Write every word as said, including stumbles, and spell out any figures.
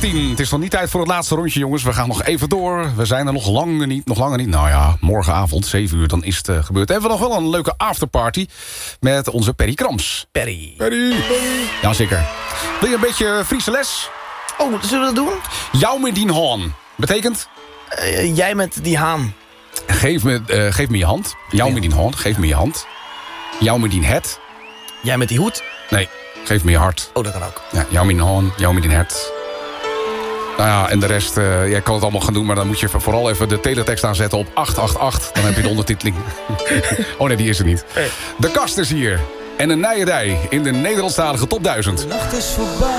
tien. Het is nog niet tijd voor het laatste rondje, jongens. We gaan nog even door. We zijn er nog langer niet. Nog langer niet. Nou ja, morgenavond, zeven uur, dan is het uh, gebeurd. En we hebben nog wel een leuke afterparty met onze Perry Krams. Perry. Perry. Jazeker. Wil je een beetje Friese les? Oh, zullen we dat doen? Jou met die haan. Betekent? Uh, jij met die haan. Geef me, uh, geef me je hand. Jou met die haan. Geef me je hand. Jou met die het. Jij met die hoed. Nee, geef me je hart. Oh, dat kan ook. Ja, jou met die haan. Jou met die het. Nou ja, en de rest, uh, jij kan het allemaal gaan doen... maar dan moet je vooral even de teletext aanzetten op acht acht acht. Dan heb je de ondertiteling. Oh nee, die is er niet. De kast is hier. En een nijedij in de Nederlandstalige top duizend.